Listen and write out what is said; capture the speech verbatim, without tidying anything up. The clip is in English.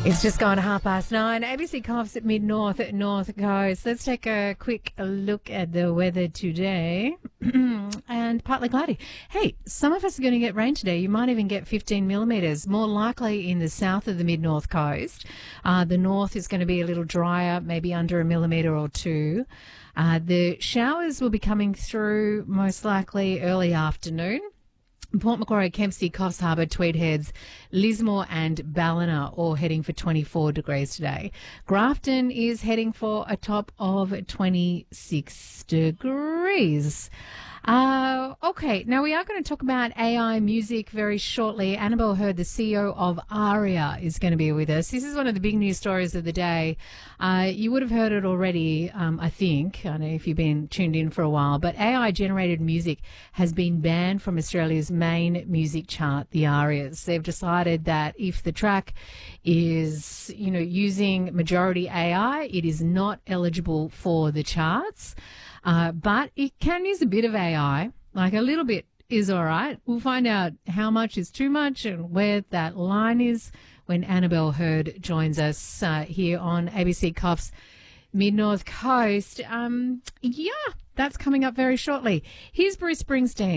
It's just gone half past nine. A B C Coughs at Mid-North at North Coast. Let's take a quick look at the weather today. And partly cloudy. Hey, some of us are going to get rain today. You might even get fifteen millimetres, more likely in the south of the Mid-North Coast. Uh, the north is going to be a little drier, maybe under a millimetre or two. Uh, the showers will be coming through most likely early afternoon. Port Macquarie, Kempsey, Coffs Harbour, Tweed Heads, Lismore and Ballina all heading for twenty-four degrees today. Grafton is heading for a top of twenty-six degrees. Uh, okay, now we are going to talk about A I music very shortly. Annabelle Hurd, the C E O of Aria, is going to be with us. This is one of the big news stories of the day. Uh, you would have heard it already, um, I think. I don't know if you've been tuned in for a while, but A I-generated music has been banned from Australia's main music chart, the Arias. They've decided that if the track is, you know, using majority A I, it is not eligible for the charts. Uh, but it can use a bit of A I, like a little bit is all right. We'll find out how much is too much and where that line is when Annabelle Hurd joins us uh, here on A B C Coughs Mid-North Coast. Um, yeah, that's coming up very shortly. Here's Bruce Springsteen.